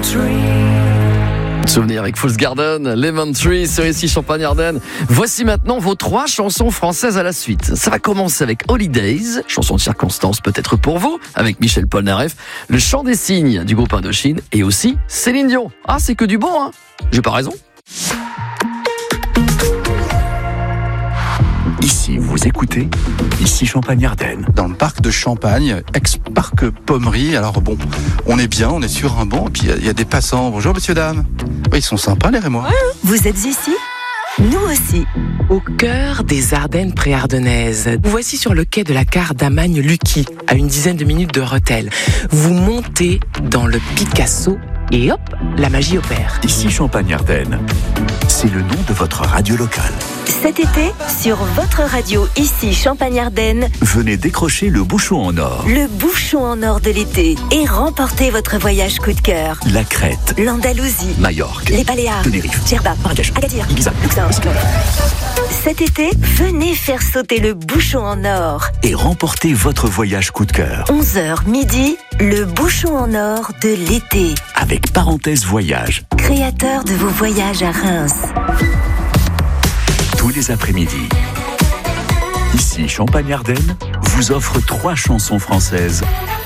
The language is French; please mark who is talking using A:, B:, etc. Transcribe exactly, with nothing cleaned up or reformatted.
A: Souvenir avec Fool's Garden, Lemon Tree sur ici Champagne-Ardenne. Voici maintenant vos trois chansons françaises à la suite. Ça va commencer avec Holidays, chanson de circonstance peut-être pour vous, avec Michel Polnareff, Le Chant des Cygnes du groupe Indochine et aussi Céline Dion. Ah, c'est que du bon, hein? J'ai pas raison?
B: Ici, vous écoutez, ici Champagne-Ardenne.
C: Dans le parc de Champagne, ex-parc Pommery. Alors bon, on est bien, on est sur un banc, et puis il y, y a des passants. Bonjour messieurs, dames. Oui, ils sont sympas les Rémois.
D: Vous êtes ici ? Nous aussi.
E: Au cœur des Ardennes préardennaises. Voici sur le quai de la gare d'Amagne-Lucky, à une dizaine de minutes de Rethel. Vous montez dans le Picasso et hop, la magie opère.
B: Ici Champagne-Ardenne. C'est le nom de votre radio locale.
D: Cet été, sur votre radio, ici Champagne-Ardenne,
B: Venez décrocher le bouchon en or.
D: le bouchon en or de l'été et remportez votre voyage coup de cœur.
B: La Crète,
D: L'Andalousie,
B: Majorque,
D: les Baléares,
B: Tenerife,
D: Djerba,
B: Marrakech,
D: Agadir,
B: Ibiza,
D: Luxembourg. Cet été, venez faire sauter le bouchon en or.
B: et remportez votre voyage coup de cœur.
D: onze heures midi, le bouchon en or de l'été.
B: Avec Parenthèse Voyage,
D: Créateur de vos voyages à Reims.
B: tous les après-midi. Ici Champagne-Ardenne vous offre trois chansons françaises